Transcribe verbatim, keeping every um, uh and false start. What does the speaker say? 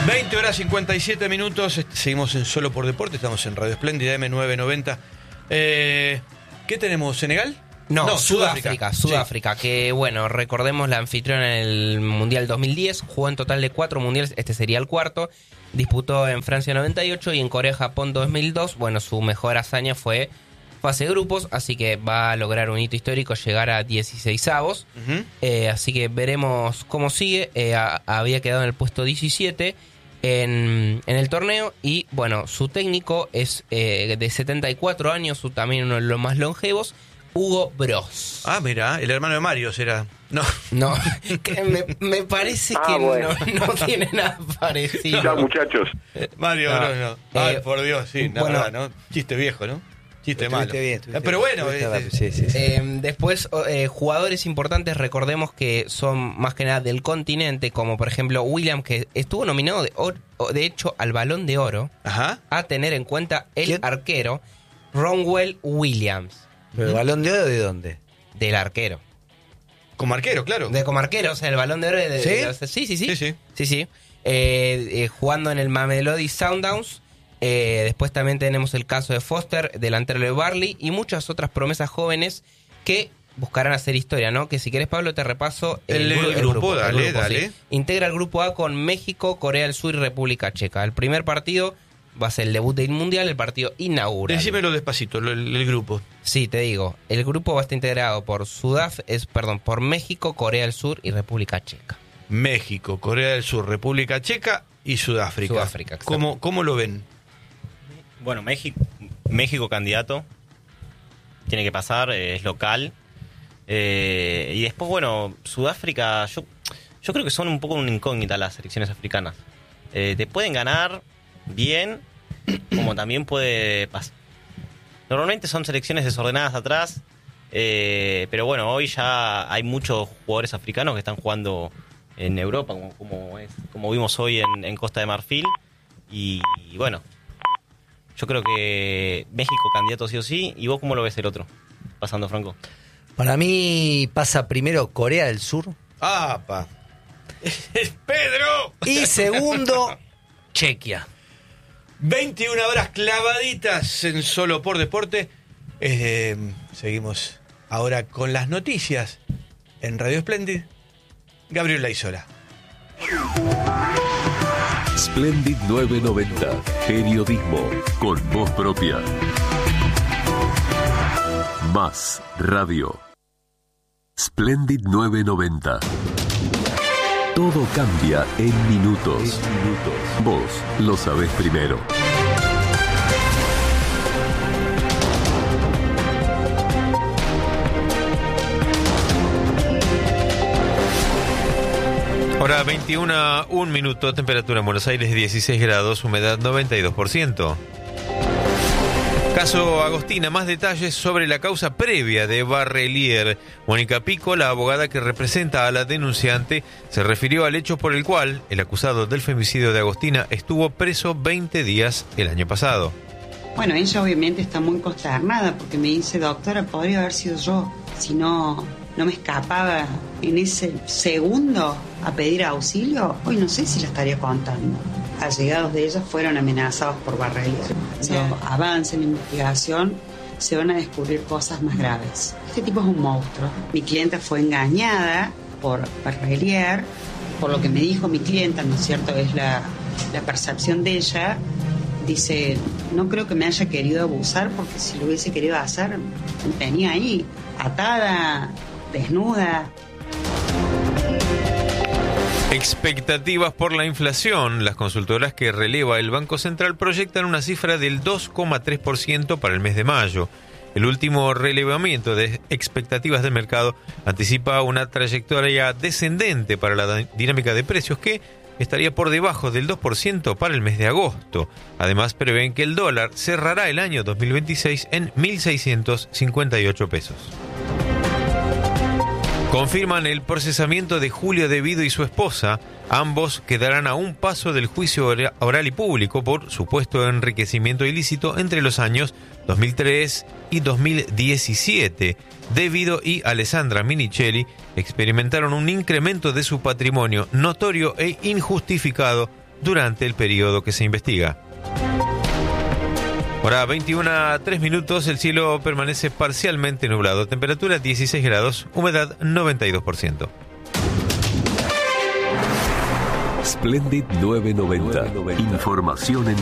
veinte horas cincuenta y siete minutos, seguimos en Solo por Deporte, estamos en Radio Espléndida eme novecientos noventa. Eh, ¿Qué tenemos? ¿Senegal? No, no, Sudáfrica, Sudáfrica, Sudáfrica sí. Que bueno, recordemos la anfitriona en el Mundial dos mil diez, jugó en total de cuatro mundiales, este sería el cuarto, disputó en Francia noventa y ocho y en Corea-Japón dos mil dos, bueno, su mejor hazaña fue fase de grupos, así que va a lograr un hito histórico, llegar a dieciseisavos, uh-huh. eh, así que veremos cómo sigue, eh, a, había quedado en el puesto diecisiete en, en el torneo y bueno, su técnico es eh, de setenta y cuatro años, su, también uno de los más longevos, Hugo Broos. Ah, mira, el hermano de Mario será. No, no, que me, me parece ah, que bueno. no, no tiene nada parecido. Chao, muchachos. Mario no. Broos, no. Ay, eh, por Dios, sí, nada, bueno, ¿no? Chiste viejo, ¿no? Chiste malo. Bien, pero bueno, este, sí, sí, sí. Eh, después eh, jugadores importantes, recordemos que son más que nada del continente, como por ejemplo William, que estuvo nominado de, oro, de hecho al Balón de Oro. Ajá. A tener en cuenta el ¿Quién? Arquero Ronwen Williams. ¿Pero el Balón de Oro de dónde? Del arquero. Como arquero, claro. De como arquero, o sea, el Balón de Oro de, ¿Sí? De, de, sí, sí, sí. Sí, sí. sí, sí. Eh, eh, jugando en el Mamelodi Sundowns. Eh, después también tenemos el caso de Foster, delantero de Barley, y muchas otras promesas jóvenes que buscarán hacer historia, ¿no? Que si querés, Pablo, te repaso el, el, el, el grupo, dale, el grupo, dale. ¿sí? Integra el grupo A con México, Corea del Sur y República Checa. El primer partido va a ser el debut del Mundial, el partido inaugural. Decímelo despacito, el, el grupo. Sí, te digo, el grupo va a estar integrado por Sudaf, es, perdón, por México, Corea del Sur y República Checa. México, Corea del Sur, República Checa y Sudáfrica. Sudáfrica, ¿Cómo, ¿Cómo lo ven? Bueno, México, México candidato, tiene que pasar, eh, es local. Eh, y después, bueno, Sudáfrica, yo, yo creo que son un poco una incógnita las selecciones africanas. Eh, te pueden ganar bien, como también puede pasar. Normalmente son selecciones desordenadas atrás, eh, pero bueno, hoy ya hay muchos jugadores africanos que están jugando en Europa, como, como, es, como vimos hoy en, en Costa de Marfil. Y, y bueno, yo creo que México candidato sí o sí. ¿Y vos cómo lo ves el otro? Pasando, Franco. Para mí pasa primero Corea del Sur. ¡Ah, pa! ¡Pedro! Y segundo, Chequia. veintiuna horas clavaditas en Solo por Deporte. Eh, seguimos ahora con las noticias en Radio Splendid. Gabriel Laizola. Splendid novecientos noventa. Periodismo con voz propia. Más radio. Splendid novecientos noventa. Todo cambia en minutos. minutos. Vos lo sabés primero. Hora veintiuna, un minuto, temperatura en Buenos Aires dieciséis grados, humedad noventa y dos por ciento. Caso Agostina, más detalles sobre la causa previa de Barrelier. Mónica Pico, la abogada que representa a la denunciante, se refirió al hecho por el cual el acusado del femicidio de Agostina estuvo preso veinte días el año pasado. Bueno, ella obviamente está muy consternada porque me dice, doctora, podría haber sido yo, si no, no me escapaba en ese segundo a pedir auxilio, hoy no sé si la estaría contando. Allegados de ella fueron amenazados por Barrelier. Cuando avance en la investigación, se van a descubrir cosas más graves. Este tipo es un monstruo. Mi clienta fue engañada por Barrelier, por lo que me dijo mi clienta, ¿no es cierto? Es la, la percepción de ella. Dice, no creo que me haya querido abusar, porque si lo hubiese querido hacer, me tenía ahí, atada, desnuda. Expectativas por la inflación. Las consultoras que releva el Banco Central proyectan una cifra del dos coma tres por ciento para el mes de mayo. El último relevamiento de expectativas del mercado anticipa una trayectoria descendente para la dinámica de precios que estaría por debajo del dos por ciento para el mes de agosto. Además, prevén que el dólar cerrará el año dos mil veintiséis en mil seiscientos cincuenta y ocho pesos. Confirman el procesamiento de Julio Devido y su esposa. Ambos quedarán a un paso del juicio oral y público por supuesto enriquecimiento ilícito entre los años dos mil tres y dos mil diecisiete. Devido y Alessandra Minichelli experimentaron un incremento de su patrimonio notorio e injustificado durante el periodo que se investiga. Hora veintiuno a tres minutos, el cielo permanece parcialmente nublado, temperatura dieciséis grados, humedad noventa y dos por ciento. Splendid novecientos noventa. Información en